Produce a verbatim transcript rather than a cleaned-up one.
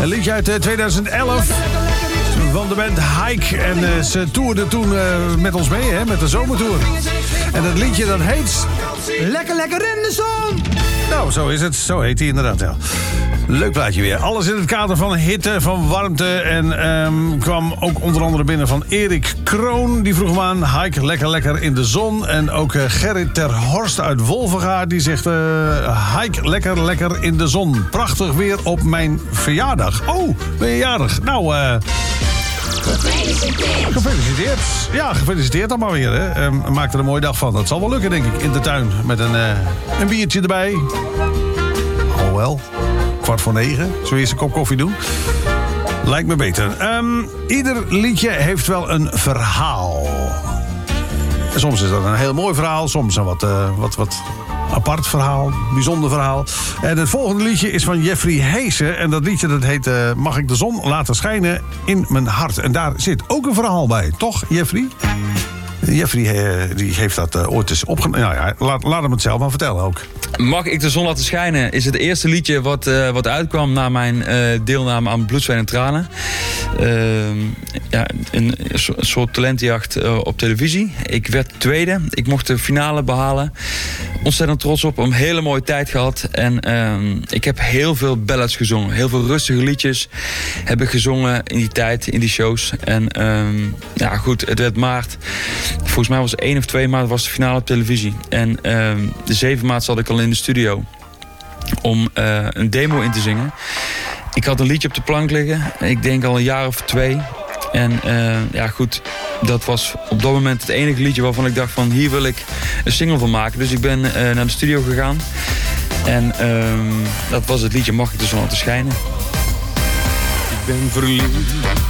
Een liedje uit uh, tweeduizend elf van de band Hike. En uh, ze toerden toen uh, met ons mee, hè, met de zomertour. En dat liedje dat heet... Lekker, lekker in de zon! Nou, zo is het. Zo heet hij inderdaad, ja. Leuk plaatje weer. Alles in het kader van hitte, van warmte. En um, kwam ook onder andere binnen van Erik Kroon. Die vroeg hem aan. Hike lekker lekker in de zon. En ook uh, Gerrit ter Horst uit Wolvenga. Die zegt... Uh, Hike lekker lekker in de zon. Prachtig weer op mijn verjaardag. Oh, ben je jarig? Nou, eh... Uh, Gefeliciteerd. Gefeliciteerd. Ja, gefeliciteerd dan maar weer. Hè. Um, maak er een mooie dag van. Dat zal wel lukken, denk ik. In de tuin. Met een, uh, een biertje erbij. Oh wel. Kwart voor negen. Zullen we eerst een kop koffie doen? Lijkt me beter. Um, ieder liedje heeft wel een verhaal. En soms is dat een heel mooi verhaal. Soms een wat, uh, wat, wat apart verhaal. Bijzonder verhaal. En het volgende liedje is van Jeffrey Heesen. En dat liedje dat heet uh, Mag ik de zon laten schijnen in mijn hart. En daar zit ook een verhaal bij. Toch, Jeffrey? Jeffrey uh, die heeft dat uh, ooit eens opgenomen. Nou ja, laat, laat hem het zelf maar vertellen ook. Mag ik de zon laten schijnen is het eerste liedje wat, uh, wat uitkwam na mijn uh, deelname aan Bloed, Zweet en Tranen. Uh, ja, een, een soort talentjacht uh, op televisie. Ik werd tweede. Ik mocht de finale behalen. Ontzettend trots op. Een hele mooie tijd gehad. En uh, ik heb heel veel ballads gezongen. Heel veel rustige liedjes heb ik gezongen in die tijd, in die shows. En uh, ja, goed, het werd maart. Volgens mij was het één of twee maart was de finale op televisie. En uh, de zeven maart zat ik al in de studio om uh, een demo in te zingen. Ik had een liedje op de plank liggen. Ik denk al een jaar of twee. En uh, ja goed, dat was op dat moment het enige liedje waarvan ik dacht van hier wil ik een single van maken. Dus ik ben uh, naar de studio gegaan. En uh, dat was het liedje Mag ik de zon laten schijnen. Ik ben verliefd